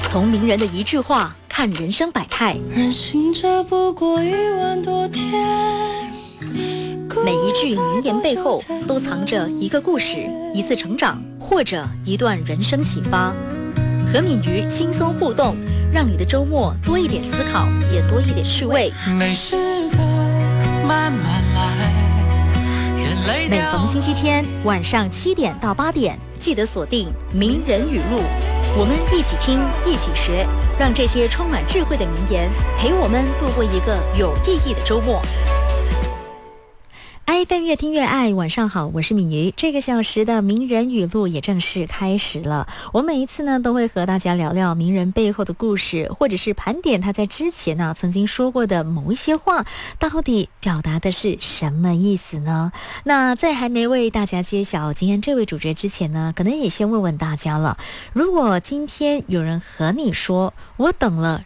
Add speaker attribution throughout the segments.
Speaker 1: 从名人的一句话看人生百态，
Speaker 2: 人行者不过1万多天，
Speaker 1: 每一句名言背后都藏着一个故事，一次成长，或者一段人生启发。和敏瑜轻松互动，让你的周末多一点思考，也多一点趣味。
Speaker 2: 没事的，慢慢来。
Speaker 1: 每逢星期天晚上7点到8点，记得锁定名人语录，我们一起听，一起学，让这些充满智慧的名言陪我们度过一个有意义的周末。FM 越听越爱，晚上好，我是敏瑜。这个小时的名人语录也正式开始了。我每一次呢都会和大家聊聊名人背后的故事，或者是盘点他在之前呢曾经说过的某一些话，到底表达的是什么意思呢？那在还没为大家揭晓今天这位主角之前呢，可能也先问问大家了，如果今天有人和你说，我等了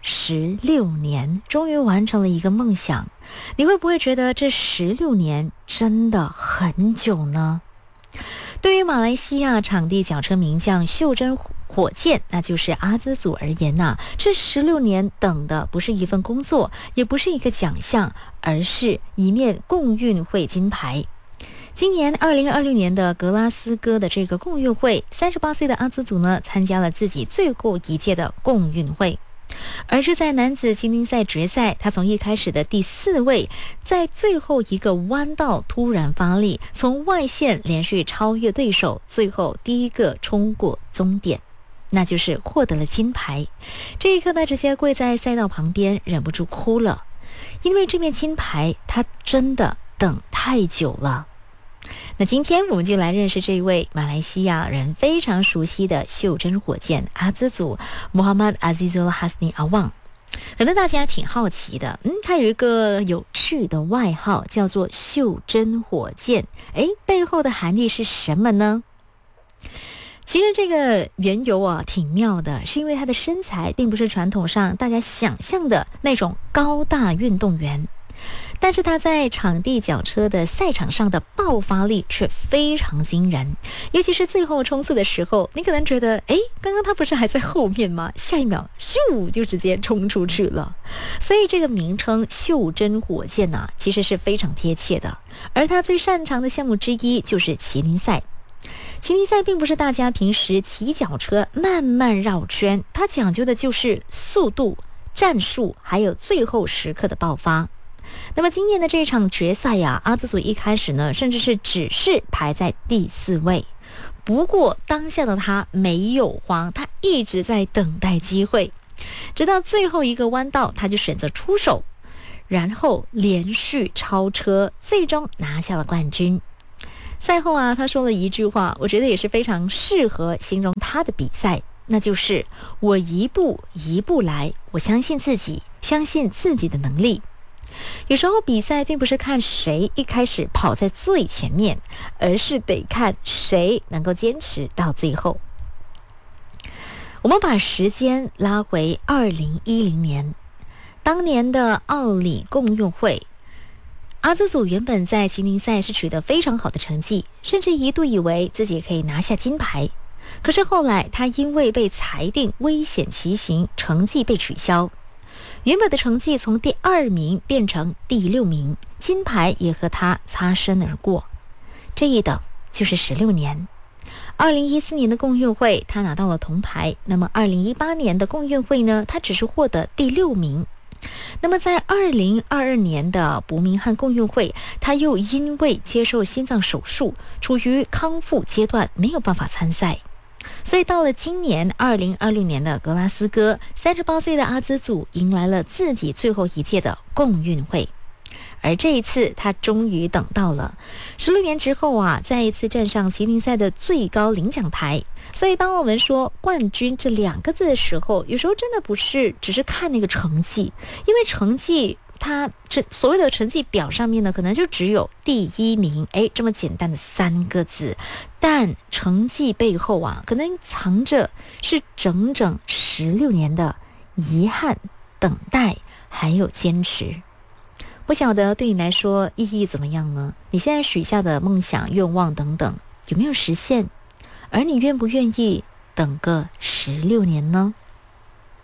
Speaker 1: 16年，终于完成了一个梦想，你会不会觉得这16年真的很久呢？对于马来西亚场地脚车名将袖珍火箭，那就是阿兹祖而言呐，这16年等的不是一份工作，也不是一个奖项，而是一面共运会金牌。今年2026年的格拉斯哥的这个共运会，38岁的阿兹祖呢参加了自己最后一届的共运会。而是在男子精英赛决赛，他从一开始的第4位，在最后一个弯道突然发力，从外线连续超越对手，最后第一个冲过终点，那就是获得了金牌。这一刻呢，直接跪在赛道旁边，忍不住哭了，因为这面金牌他真的等太久了。那今天我们就来认识这一位马来西亚人非常熟悉的袖珍火箭阿兹祖 Muhammad Azizul Hasni Awang。 可能大家挺好奇的，他有一个有趣的外号叫做袖珍火箭，背后的含义是什么呢？其实这个缘由啊挺妙的，是因为他的身材并不是传统上大家想象的那种高大运动员，但是他在场地脚车的赛场上的爆发力却非常惊人，尤其是最后冲刺的时候，你可能觉得刚刚他不是还在后面吗？下一秒咻就直接冲出去了。所以这个名称袖珍火箭呢，其实是非常贴切的。而他最擅长的项目之一就是麒麟赛。麒麟赛并不是大家平时骑脚车慢慢绕圈，它讲究的就是速度、战术，还有最后时刻的爆发。那么今年的这场决赛呀，阿兹祖一开始呢，甚至是只是排在第4位。不过当下的他没有慌，他一直在等待机会，直到最后一个弯道，他就选择出手，然后连续超车，最终拿下了冠军。赛后啊，他说了一句话，我觉得也是非常适合形容他的比赛，那就是我一步一步来，我相信自己，相信自己的能力。有时候比赛并不是看谁一开始跑在最前面，而是得看谁能够坚持到最后。我们把时间拉回2010年，当年的奥里共运会，阿兹祖原本在麒麟赛是取得非常好的成绩，甚至一度以为自己可以拿下金牌。可是后来他因为被裁定危险骑行，成绩被取消，原本的成绩从第2名变成第6名，金牌也和他擦身而过。这一等就是16年。2014年的共运会他拿到了铜牌，那么2018年的共运会呢，他只是获得第6名。那么在2022年的伯明翰共运会，他又因为接受心脏手术，处于康复阶段，没有办法参赛。所以到了今年2026年的格拉斯哥，38岁的阿兹祖迎来了自己最后一届的共运会。而这一次他终于等到了16年之后啊，再一次站上麒麟赛的最高领奖台。所以当我们说冠军这2个字的时候，有时候真的不是只是看那个成绩，因为成绩它所谓的成绩表上面呢，可能就只有第1名这么简单的3个字，但成绩背后啊，可能藏着是整整16年的遗憾、等待还有坚持。不晓得对你来说意义怎么样呢？你现在许下的梦想、愿望等等有没有实现？而你愿不愿意等个16年呢？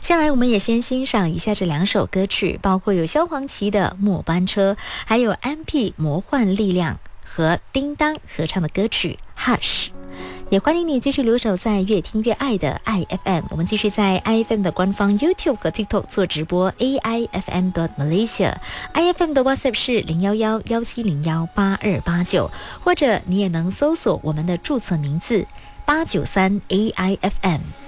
Speaker 1: 下来我们也先欣赏一下这2首歌曲，包括有萧煌奇的《末班车》，还有安屁魔幻力量和叮当合唱的歌曲 Hush。 也欢迎你继续留守在越听越爱的 IFM， 我们继续在 IFM 的官方 YouTube 和 TikTok 做直播 AIFM.Malaysia， IFM 的 WhatsApp 是011-1701-8289，或者你也能搜索我们的注册名字893 AIFM。